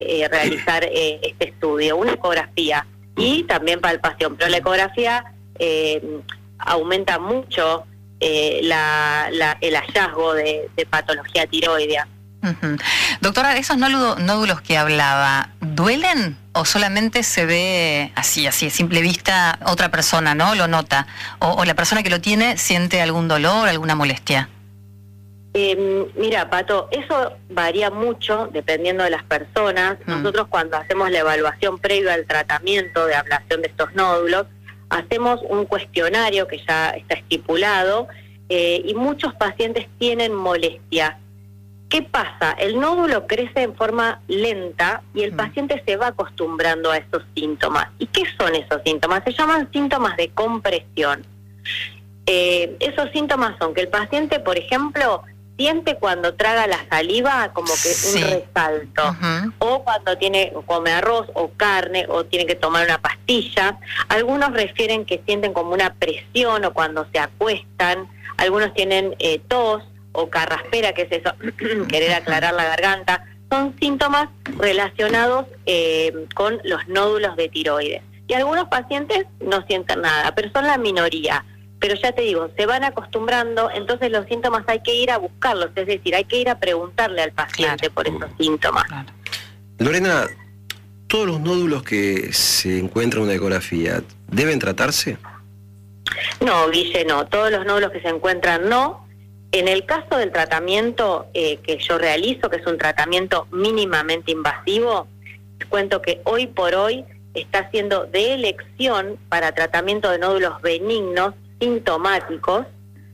realizar este estudio, una ecografía y también palpación, pero la ecografía aumenta mucho el hallazgo de patología tiroidea. Doctora, esos nódulos que hablaba, ¿duelen o solamente se ve así, a simple vista, otra persona, ¿no? Lo nota, o la persona que lo tiene siente algún dolor, alguna molestia? Mira, Pato, eso varía mucho dependiendo de las personas. Nosotros cuando hacemos la evaluación previa al tratamiento de ablación de estos nódulos, hacemos un cuestionario que ya está estipulado y muchos pacientes tienen molestia. ¿Qué pasa? El nódulo crece en forma lenta y el paciente se va acostumbrando a esos síntomas. ¿Y qué son esos síntomas? Se llaman síntomas de compresión. Esos síntomas son que el paciente, por ejemplo, siente cuando traga la saliva como que un resalto, o cuando come arroz o carne o tiene que tomar una pastilla. Algunos refieren que sienten como una presión o cuando se acuestan. Algunos tienen tos o carraspera, que es eso, querer aclarar la garganta. Son síntomas relacionados con los nódulos de tiroides. Y algunos pacientes no sienten nada, pero son la minoría. Pero ya te digo, se van acostumbrando, entonces los síntomas hay que ir a buscarlos, es decir, hay que ir a preguntarle al paciente por esos síntomas. Lorena, ¿todos los nódulos que se encuentran en una ecografía deben tratarse? No, Guille, no. Todos los nódulos que se encuentran no. En el caso del tratamiento que yo realizo, que es un tratamiento mínimamente invasivo, les cuento que hoy por hoy está siendo de elección para tratamiento de nódulos benignos, sintomáticos,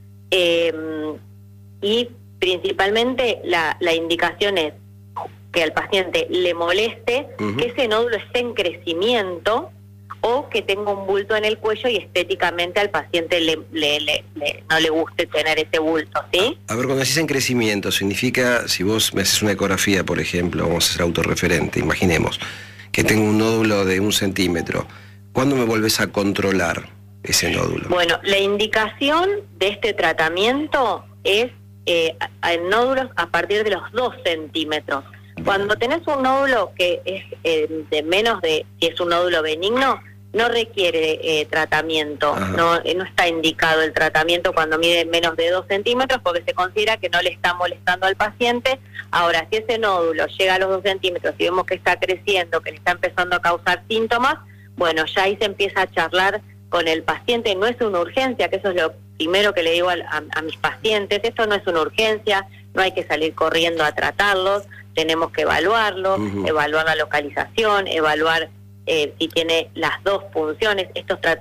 y principalmente la indicación es que al paciente le moleste que ese nódulo esté en crecimiento o que tenga un bulto en el cuello y estéticamente al paciente no le guste tener ese bulto, ¿sí? A ver, cuando decís en crecimiento, significa, si vos me haces una ecografía, por ejemplo, vamos a ser autorreferente, imaginemos, que tengo un nódulo de 1 centímetro, ¿cuándo me volvés a controlar ese nódulo? Bueno, la indicación de este tratamiento es en nódulos a partir de los 2 centímetros. Cuando tenés un nódulo que es de menos de, si es un nódulo benigno, no requiere tratamiento, no está indicado el tratamiento cuando mide menos de 2 centímetros porque se considera que no le está molestando al paciente. Ahora, si ese nódulo llega a los 2 centímetros y vemos que está creciendo, que le está empezando a causar síntomas, bueno, ya ahí se empieza a charlar con el paciente. No es una urgencia, que eso es lo primero que le digo a mis pacientes, esto no es una urgencia, no hay que salir corriendo a tratarlos, tenemos que evaluarlo, evaluar la localización, evaluar si tiene las dos funciones.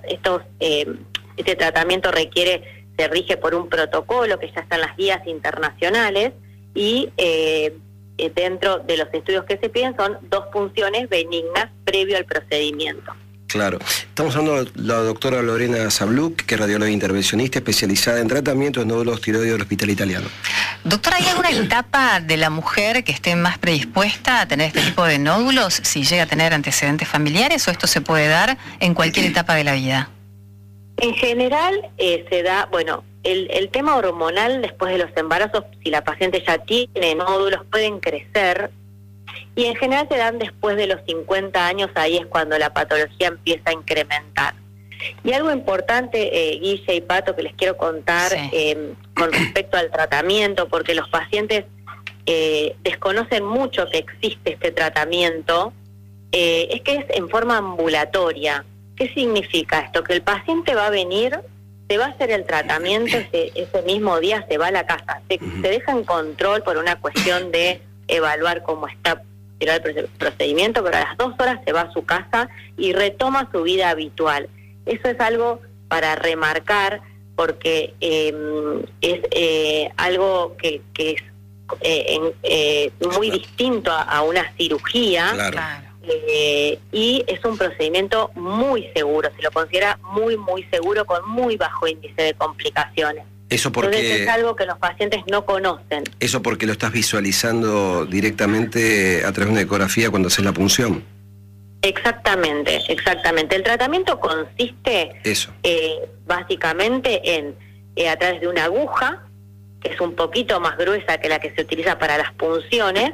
Este tratamiento se rige por un protocolo que ya está en las guías internacionales y dentro de los estudios que se piden son 2 funciones benignas previo al procedimiento. Claro. Estamos hablando de la doctora Lorena Sabluc, que es radióloga intervencionista especializada en tratamiento de nódulos tiroides del Hospital Italiano. Doctora, ¿hay alguna etapa de la mujer que esté más predispuesta a tener este tipo de nódulos si llega a tener antecedentes familiares o esto se puede dar en cualquier etapa de la vida? En general se da, bueno, el tema hormonal después de los embarazos, si la paciente ya tiene nódulos, pueden crecer. Y en general se dan después de los 50 años, ahí es cuando la patología empieza a incrementar. Y algo importante, Guille y Pato, que les quiero contar con respecto al tratamiento, porque los pacientes desconocen mucho que existe este tratamiento, es que es en forma ambulatoria. ¿Qué significa esto? Que el paciente va a venir, se va a hacer el tratamiento, ese mismo día se va a la casa, se deja en control por una cuestión de evaluar cómo está el procedimiento, pero a las 2 horas se va a su casa y retoma su vida habitual. Eso es algo para remarcar porque es algo que es muy distinto a una cirugía. Claro. Y es un procedimiento muy seguro, se lo considera muy seguro, con muy bajo índice de complicaciones. Eso porque entonces es algo que los pacientes no conocen. Eso porque lo estás visualizando directamente a través de una ecografía cuando haces la punción. Exactamente. El tratamiento consiste básicamente en a través de una aguja, que es un poquito más gruesa que la que se utiliza para las punciones,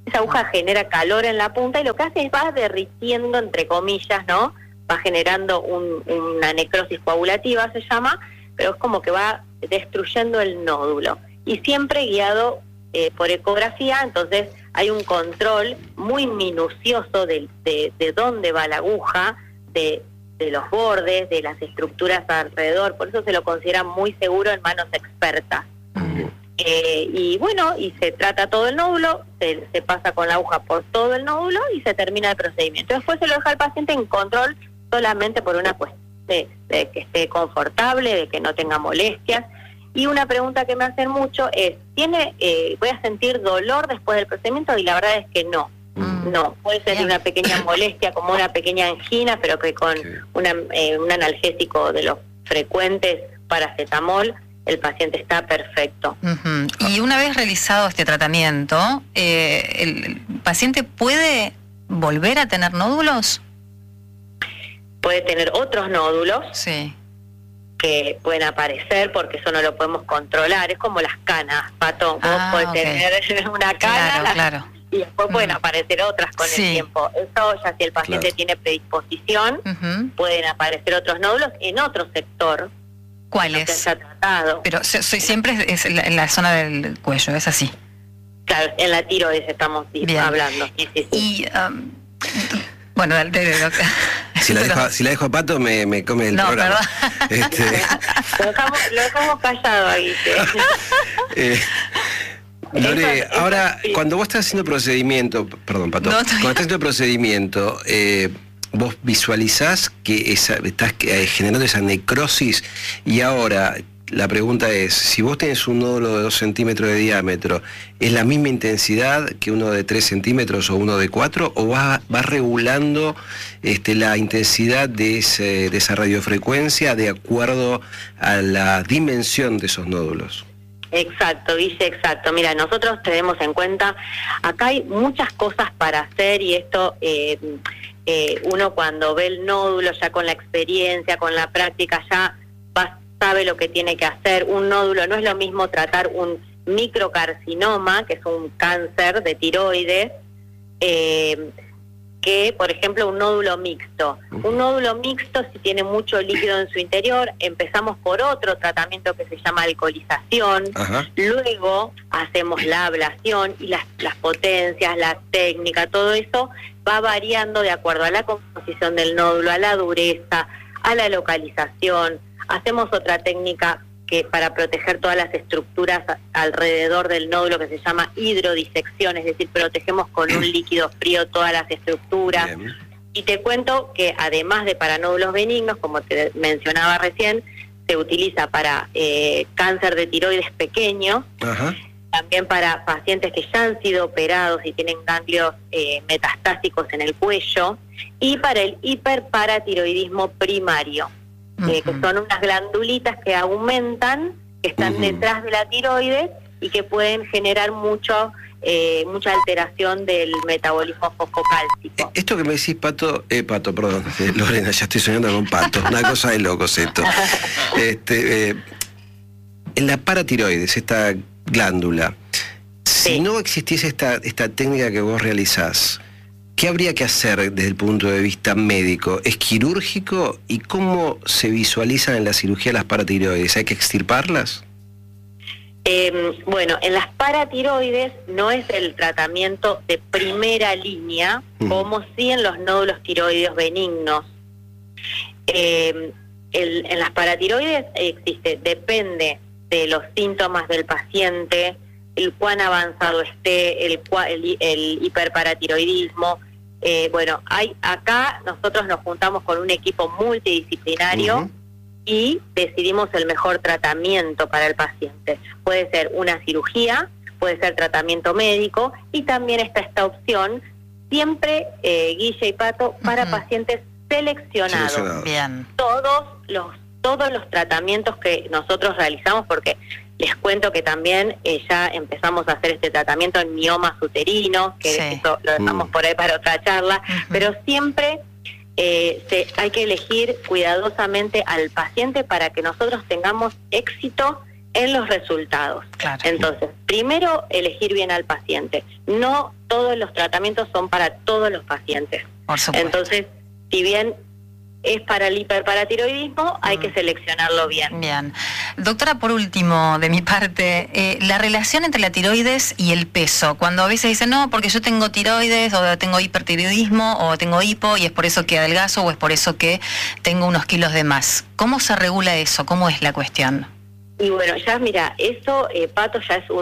esa aguja genera calor en la punta y lo que hace es va derritiendo, entre comillas, ¿no? Va generando una necrosis coagulativa, se llama, pero es como que va destruyendo el nódulo. Y siempre guiado por ecografía, entonces hay un control muy minucioso de dónde va la aguja, de los bordes, de las estructuras alrededor, por eso se lo considera muy seguro en manos expertas. Y bueno, y se trata todo el nódulo, se pasa con la aguja por todo el nódulo y se termina el procedimiento. Después se lo deja al paciente en control solamente por una cuestión de que esté confortable, de que no tenga molestias. Y una pregunta que me hacen mucho es, ¿voy a sentir dolor después del procedimiento? Y la verdad es que no. No, puede ser una pequeña molestia, como una pequeña angina, pero que con un analgésico de los frecuentes, paracetamol, el paciente está perfecto. Y una vez realizado este tratamiento, ¿el paciente puede volver a tener nódulos? Puede tener otros nódulos. Sí. Que pueden aparecer porque eso no lo podemos controlar. Es como las canas, Pato. Vos podés tener una cana, claro. Y después pueden aparecer otras con el tiempo. Eso ya si el paciente tiene predisposición, pueden aparecer otros nódulos en otro sector. ¿Cuál es? Que se ha tratado. Pero siempre es en la zona del cuello, ¿es así? Claro, en la tiroides estamos hablando. Sí. Y, bueno, si la dejo a Pato me come el programa. Lo dejamos callado ahí. Lore, ahora, cuando vos estás haciendo procedimiento, perdón, Pato, cuando estás haciendo procedimiento, vos visualizás que estás generando esa necrosis, y ahora la pregunta es, si vos tenés un nódulo de 2 centímetros de diámetro, ¿es la misma intensidad que uno de 3 centímetros o uno de 4? ¿O vas regulando la intensidad de esa radiofrecuencia de acuerdo a la dimensión de esos nódulos? Exacto, Guille, exacto. Mira, nosotros tenemos en cuenta, acá hay muchas cosas para hacer, y esto uno cuando ve el nódulo ya con la experiencia, con la práctica, ya sabe lo que tiene que hacer. Un nódulo no es lo mismo tratar un microcarcinoma, que es un cáncer de tiroides, que, por ejemplo, un nódulo mixto. Un nódulo mixto, si tiene mucho líquido en su interior, empezamos por otro tratamiento que se llama alcoholización. Luego hacemos la ablación y las potencias, la técnica, todo eso va variando de acuerdo a la composición del nódulo, a la dureza, a la localización. Hacemos otra técnica que para proteger todas las estructuras alrededor del nódulo, que se llama hidrodisección, es decir, protegemos con un líquido frío todas las estructuras. Bien. Y te cuento que además de para nódulos benignos, como te mencionaba recién, se utiliza para cáncer de tiroides pequeño, también para pacientes que ya han sido operados y tienen ganglios metastásicos en el cuello, y para el hiperparatiroidismo primario. Que son unas glandulitas que aumentan, que están detrás de la tiroides y que pueden generar mucha alteración del metabolismo fosfocálcico. Esto que me decís, Pato, Lorena, ya estoy soñando con Pato, una cosa de locos esto. En la paratiroides, esta glándula, si no existiese esta técnica que vos realizás, ¿qué habría que hacer desde el punto de vista médico? ¿Es quirúrgico? ¿Y cómo se visualizan en la cirugía las paratiroides? ¿Hay que extirparlas? Bueno, en las paratiroides no es el tratamiento de primera línea, como sí en los nódulos tiroideos benignos. En las paratiroides depende de los síntomas del paciente, el cuán avanzado esté, el hiperparatiroidismo. Acá nosotros nos juntamos con un equipo multidisciplinario y decidimos el mejor tratamiento para el paciente. Puede ser una cirugía, puede ser tratamiento médico, y también está esta opción, siempre, Guille y Pato, para pacientes seleccionados. Bien. Todos los tratamientos que nosotros realizamos, porque les cuento que también ya empezamos a hacer este tratamiento en miomas uterinos, que eso lo dejamos por ahí para otra charla, pero siempre hay que elegir cuidadosamente al paciente para que nosotros tengamos éxito en los resultados. Claro. Entonces, primero elegir bien al paciente. No todos los tratamientos son para todos los pacientes. Por supuesto. Entonces, si bien es para el hiperparatiroidismo, hay que seleccionarlo bien. Bien. Doctora, por último, de mi parte, la relación entre la tiroides y el peso. Cuando a veces dicen, no, porque yo tengo tiroides, o tengo hipertiroidismo, o tengo hipo, y es por eso que adelgazo, o es por eso que tengo unos kilos de más. ¿Cómo se regula eso? ¿Cómo es la cuestión? Y bueno, ya mira, eso, Pato, ya es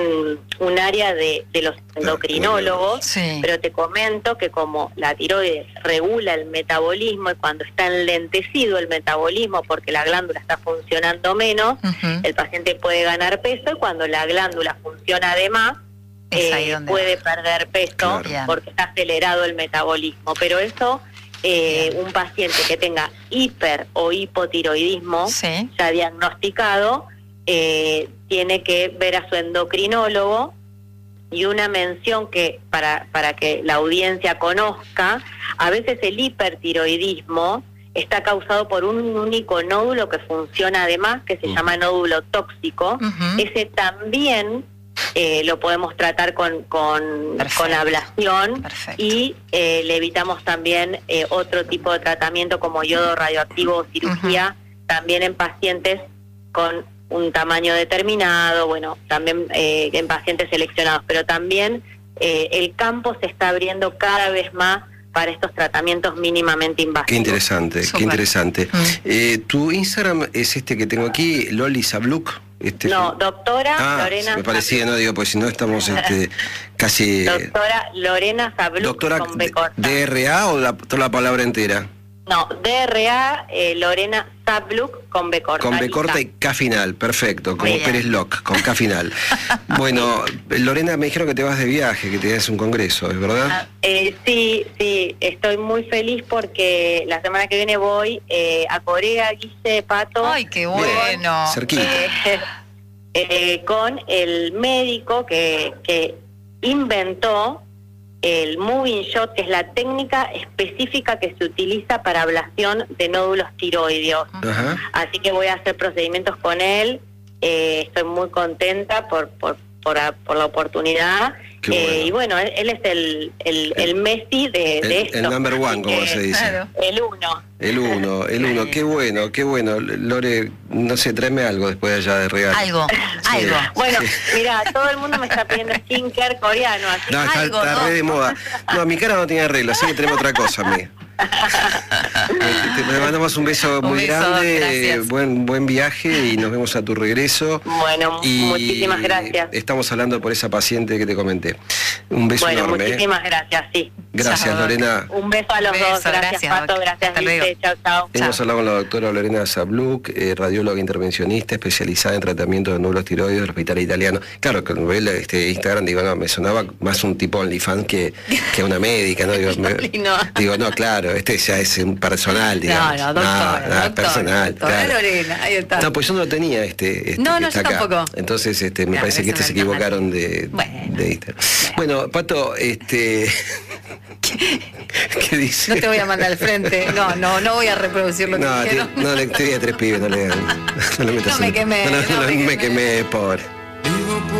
un área de los endocrinólogos, Sí. pero te comento que como la tiroides regula el metabolismo y cuando está enlentecido el metabolismo porque la glándula está funcionando menos, el paciente puede ganar peso, y cuando la glándula funciona de más, Es ahí donde puede perder peso, Claro. porque está acelerado el metabolismo. Pero eso, un paciente que tenga hiper o hipotiroidismo, Sí. ya diagnosticado, tiene que ver a su endocrinólogo. Y una mención que para que la audiencia conozca, a veces el hipertiroidismo está causado por un único nódulo que funciona además, que se llama nódulo tóxico. Ese también lo podemos tratar con ablación. Perfecto. Y le evitamos también otro tipo de tratamiento como yodo radioactivo o cirugía, también en pacientes con un tamaño determinado, bueno, también en pacientes seleccionados, pero también el campo se está abriendo cada vez más para estos tratamientos mínimamente invasivos. Qué interesante, Súper. qué interesante. Tu Instagram es este que tengo aquí, Loli Sabluk. No, doctora Lorena me parecía, no digo, pues si no estamos casi... Doctora Lorena Sabluk, Doctora, con B corta. ¿DRA o toda la palabra entera? No, DRA Lorena Sabluk con B corta. Con B lista. corta y K final, perfecto, como Bien. Pérez Locke, con K final. Bueno, Lorena, me dijeron que te vas de viaje, que te das un congreso, ¿es verdad? Sí, estoy muy feliz porque la semana que viene voy a Corea, Guise, Pato. ¡Ay, qué bueno! Cerquita. Con el médico que inventó el moving shot, que es la técnica específica que se utiliza para ablación de nódulos tiroideos. Ajá. Así que voy a hacer procedimientos con él. Estoy muy contenta por la oportunidad. Qué bueno. Y bueno, él es el Messi de esto. El number one, Así como que, se dice. Claro. El uno. El uno, qué bueno. Lore, no sé, tráeme algo después de allá de regalo. Algo, Sí. algo. Bueno, mira, todo el mundo me está pidiendo skincare coreano, así No, Algo, está ¿no? re de moda. No, mi cara no tiene arreglo, así que tenemos otra cosa, amiga. Te mandamos un beso Un muy beso, grande, gracias. buen viaje y nos vemos a tu regreso. Bueno, muchísimas gracias. Estamos hablando por esa paciente que te comenté. Un beso Bueno, enorme. muchísimas gracias, sí. Gracias, Chao, Lorena. Un beso a los Un beso, dos. Gracias, gracias, Pato. Doc. Gracias, Hasta luego. Guise. Chao, chao. Hemos hablado con la doctora Lorena Sabluk, radióloga intervencionista especializada en tratamiento de nódulos tiroides del Hospital Italiano. Claro, cuando ve Instagram, digo, no, me sonaba más un tipo OnlyFans que una médica, ¿no? Digo, digo, no, claro, ya es un personal, digamos. No, doctora, doctora, personal. doctora claro. Lorena, ahí está. No, pues yo no lo tenía No, que no, está yo acá. tampoco. Entonces, me Claro, parece que eso se no es equivocaron normal. de Bueno. Instagram. Bueno, Pato, ¿qué dice? No te voy a mandar al frente. No voy a reproducir lo que No, dijeron. no le tenía 3 pibes, no le metas No me en- quemé, no no me me quemé. quemé, pobre.